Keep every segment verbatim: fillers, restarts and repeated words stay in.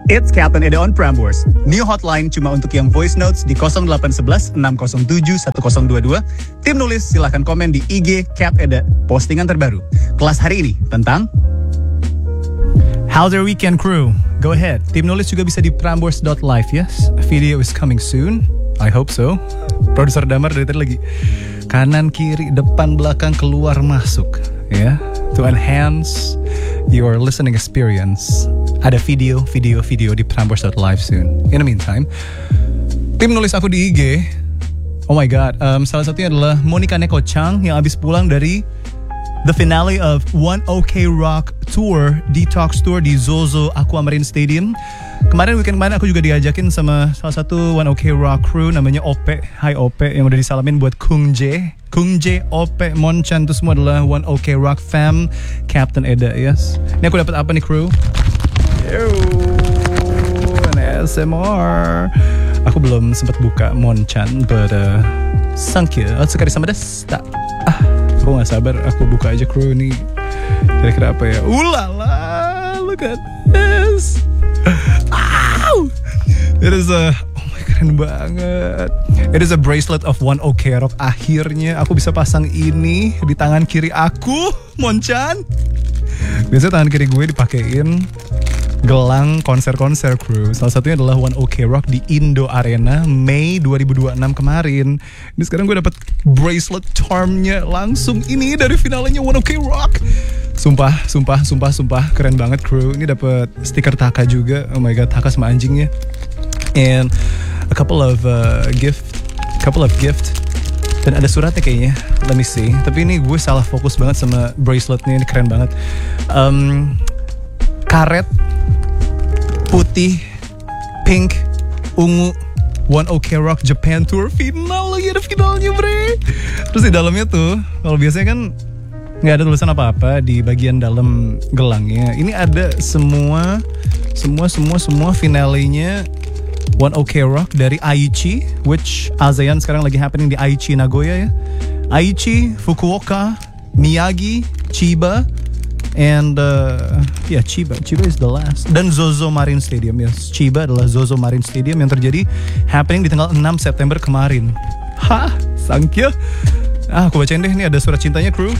It's Captain Eda on Prambors. New hotline cuma untuk yang voice notes di nol delapan satu satu enam nol tujuh satu nol dua dua. Tim nulis silahkan komen di I G Cap Eda postingan terbaru. Kelas hari ini tentang How's your weekend, crew? Go ahead. Tim nulis juga bisa di prambors dot live, yes? Video is coming soon. I hope so. Produser Damar dari tadi lagi. Kanan, kiri, depan, belakang, keluar, masuk. Ya, yeah? To enhance your listening experience. Ada video, video, video di prambors dot live soon. In the meantime, tim nulis aku di I G. Oh my god, um, salah satunya adalah Monica Neko Chang yang abis pulang dari the finale of One OK Rock Tour, Detox Tour di Zozo Aquamarine Stadium. Kemarin weekend kemarin aku juga diajakin sama salah satu One OK Rock crew namanya Ope. Hai Ope, yang udah disalamin buat Kung J. Kung J, Ope, Monchan, itu semua adalah One OK Rock fam, Captain Eda, yes. Ini aku dapat apa nih, crew? Ew, an A S M R. Aku belum sempat buka Monchan, but uh, thank you. Otsukare sama desu. Ah, aku gak sabar, aku buka aja, crew. Ini kira-kira apa ya? Ulala, look at this. Ow! It is a, oh my, keren banget. It is a bracelet of One OK Rock. Akhirnya aku bisa pasang ini di tangan kiri aku, Monchan. Biasanya tangan kiri gue dipakein gelang konser-konser, crew. Salah satunya adalah One OK Rock di Indo Arena Mei dua ribu dua puluh enam kemarin. Ini sekarang gue dapat bracelet charmnya langsung ini dari finalnya One OK Rock. Sumpah, sumpah, sumpah, sumpah, keren banget, crew. Ini dapat stiker Taka juga. Oh my god, Taka sama anjingnya. And a couple of uh, gift, couple of gift. Dan ada suratnya kayaknya. Let me see. Tapi ini gue salah fokus banget sama braceletnya. Ini keren banget. Um, karet putih, pink, ungu, One OK Rock Japan Tour final, lagi ada finalnya, bre. Terus di dalamnya tuh, kalau biasanya kan nggak ada tulisan apa-apa di bagian dalam gelangnya. Ini ada semua, semua, semua, semua finalenya One OK Rock dari Aichi, which ASEAN sekarang lagi happening di Aichi, Nagoya ya. Aichi, Fukuoka, Miyagi, Chiba, and uh, ya yeah, Chiba, Chiba is the last. Dan Zozo Marine Stadium, yes. Chiba adalah Zozo Marine Stadium yang terjadi happening di tanggal enam September kemarin. Hah, thank you. Ah, aku bacain deh, ini ada surat cintanya, crew.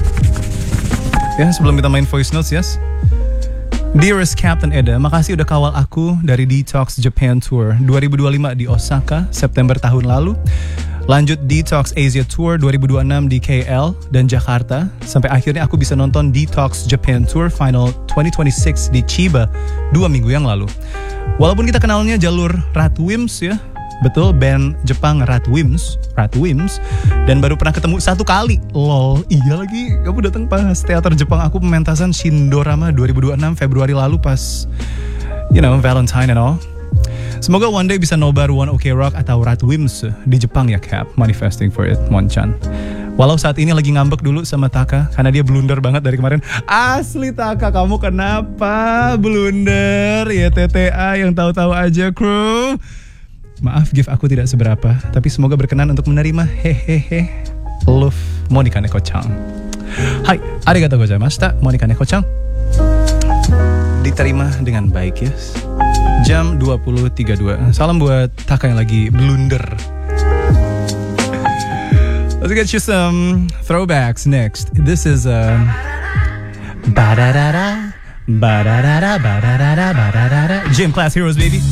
Ya, sebelum kita main voice notes, yes. Dearest Captain Eda, makasih udah kawal aku dari Detox Japan Tour dua ribu dua puluh lima di Osaka September tahun lalu. Lanjut Detox Asia Tour dua ribu dua puluh enam di K L dan Jakarta. Sampai akhirnya aku bisa nonton Detox Japan Tour Final dua ribu dua puluh enam di Chiba dua minggu yang lalu. Walaupun kita kenalnya jalur Radwimps ya. Betul, band Jepang Radwimps, Radwimps. Dan baru pernah ketemu satu kali. Lol, iya lagi, kamu datang pas teater Jepang aku pementasan Shindorama dua ribu dua puluh enam Februari lalu pas, you know, Valentine and all. Semoga one day bisa nobar One OK Rock atau Radwimps di Jepang ya, Cap. Manifesting for it, Monchan. Walau saat ini lagi ngambek dulu sama Taka karena dia blunder banget dari kemarin. Asli Taka, kamu kenapa blunder? Ya T T A yang tahu-tahu aja, crew. Maaf, gift aku tidak seberapa, tapi semoga berkenan untuk menerima. Hehehe. Love, Monica Neko Chang. Hai, arigatou gozaimashita, Monica Neko Chang. Diterima dengan baik, yes. Jam dua puluh tiga puluh dua. Salam buat Taka yang lagi blunder. Let's get you some throwbacks next. This is um, ba-da-da-da, ba-da-da-da, ba-da-da-da, ba-da-da-da. Gym Class Heroes, baby.